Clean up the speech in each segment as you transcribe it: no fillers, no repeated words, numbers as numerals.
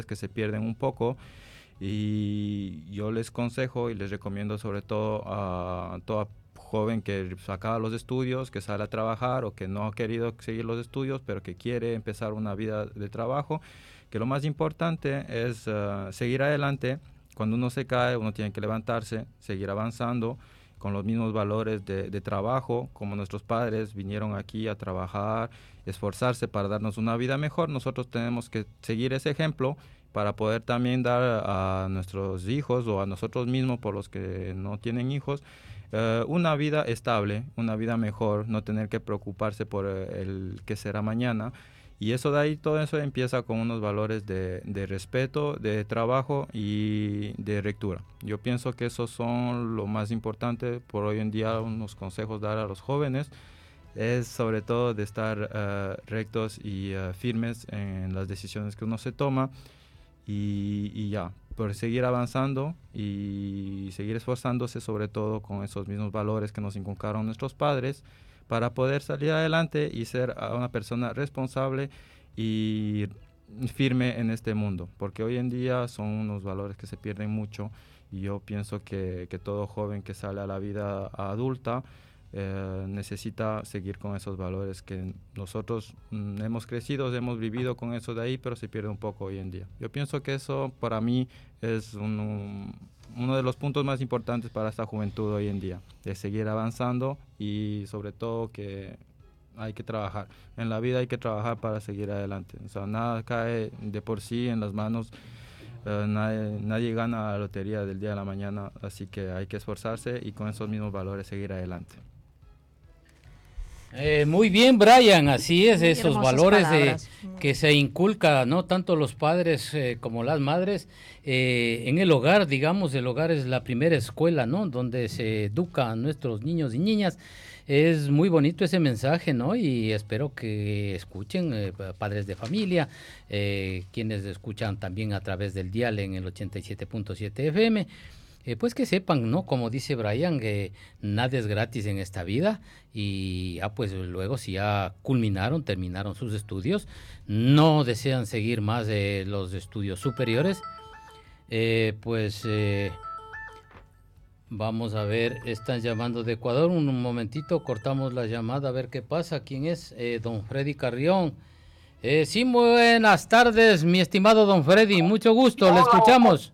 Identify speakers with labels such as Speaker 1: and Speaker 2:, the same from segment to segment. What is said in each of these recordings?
Speaker 1: que se pierden un poco. Y yo les aconsejo y les recomiendo sobre todo a toda joven que acaba los estudios, que sale a trabajar o que no ha querido seguir los estudios, pero que quiere empezar una vida de trabajo, que lo más importante es seguir adelante. Cuando uno se cae, uno tiene que levantarse, seguir avanzando con los mismos valores de trabajo, como nuestros padres vinieron aquí a trabajar, esforzarse para darnos una vida mejor. Nosotros tenemos que seguir ese ejemplo para poder también dar a nuestros hijos o a nosotros mismos, por los que no tienen hijos, una vida estable, una vida mejor, no tener que preocuparse por el qué será mañana. Y eso de ahí, todo eso empieza con unos valores de respeto, de trabajo y de rectura. Yo pienso que esos son lo más importante por hoy en día, unos consejos dar a los jóvenes, es sobre todo de estar rectos y firmes en las decisiones que uno se toma y ya, por seguir avanzando y seguir esforzándose sobre todo con esos mismos valores que nos inculcaron nuestros padres, para poder salir adelante y ser una persona responsable y firme en este mundo, porque hoy en día son unos valores que se pierden mucho y yo pienso que todo joven que sale a la vida adulta necesita seguir con esos valores que nosotros hemos crecido, hemos vivido con eso de ahí, pero se pierde un poco hoy en día. Yo pienso que eso para mí es uno de los puntos más importantes para esta juventud hoy en día, de seguir avanzando y sobre todo que hay que trabajar. En la vida hay que trabajar para seguir adelante. O sea, nada cae de por sí en las manos. Nadie gana la lotería del día a la mañana, así que hay que esforzarse y con esos mismos valores seguir adelante.
Speaker 2: Muy bien, Brian, así es,
Speaker 3: Muy
Speaker 2: esos valores que se inculca, no tanto los padres como las madres en el hogar. Digamos, el hogar es la primera escuela, ¿no?, donde se educa a nuestros niños y niñas. Es muy bonito ese mensaje, ¿no? Y espero que escuchen padres de familia, quienes escuchan también a través del dial en el 87.7 FM. Pues que sepan, ¿no? Como dice Brian, que nada es gratis en esta vida y pues luego si ya terminaron sus estudios, no desean seguir más los estudios superiores, vamos a ver, están llamando de Ecuador, un momentito, cortamos la llamada a ver qué pasa. ¿Quién es? Don Freddy Carrión. Sí, muy buenas tardes, mi estimado don Freddy, mucho gusto, le escuchamos.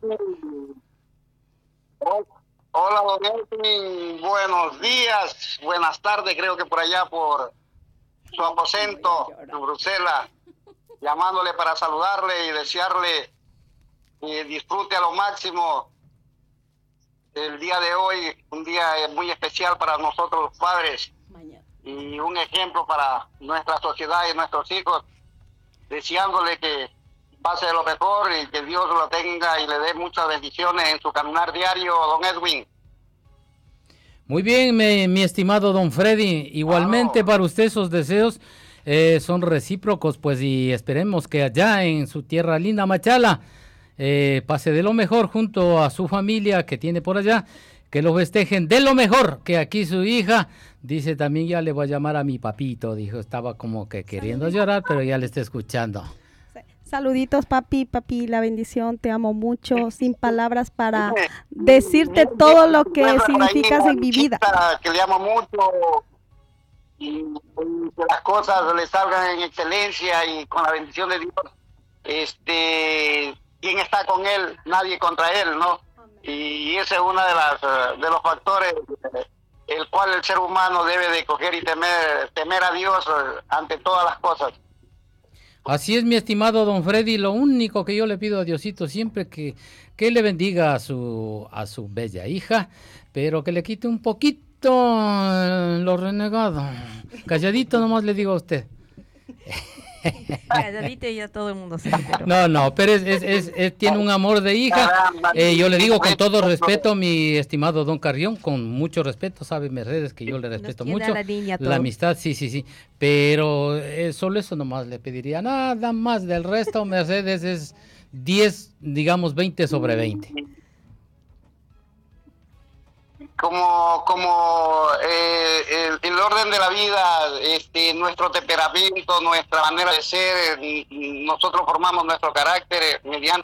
Speaker 4: Hola, don Edwin, buenos días, buenas tardes, creo que por allá por su aposento en Bruselas, llamándole para saludarle y desearle que disfrute a lo máximo el día de hoy, un día muy especial para nosotros los padres y un ejemplo para nuestra sociedad y nuestros hijos, deseándole que pase lo mejor y que Dios lo tenga y le dé muchas bendiciones en su caminar diario, don Edwin.
Speaker 2: Muy bien, mi estimado don Freddy, igualmente para usted esos deseos son recíprocos, pues, y esperemos que allá en su tierra linda, Machala, pase de lo mejor junto a su familia que tiene por allá, que lo festejen de lo mejor, que aquí su hija dice también ya le voy a llamar a mi papito, dijo, estaba como que queriendo llorar, pero ya le está escuchando.
Speaker 3: Saluditos, papi, la bendición, te amo mucho, sin palabras para decirte todo lo que significas en mi vida.
Speaker 4: Que le amo mucho y que las cosas le salgan en excelencia y con la bendición de Dios. ¿Quién está con él? Nadie contra él, ¿no? Y ese es uno de los factores el cual el ser humano debe de coger y temer a Dios ante todas las cosas.
Speaker 2: Así es, mi estimado don Freddy, lo único que yo le pido a Diosito siempre que le bendiga a su bella hija, pero que le quite un poquito lo renegado. Calladito nomás le digo a usted.
Speaker 5: Calladito y ya todo el mundo sabe.
Speaker 2: Pero tiene un amor de hija. Yo le digo con todo respeto, mi estimado don Carrión, con mucho respeto, sabe Mercedes que yo le respeto mucho. La amistad, sí. Pero solo eso nomás le pediría, nada más. Del resto, Mercedes es 10, digamos 20 sobre 20.
Speaker 4: Como el orden de la vida, nuestro temperamento, nuestra manera de ser, nosotros formamos nuestro carácter mediante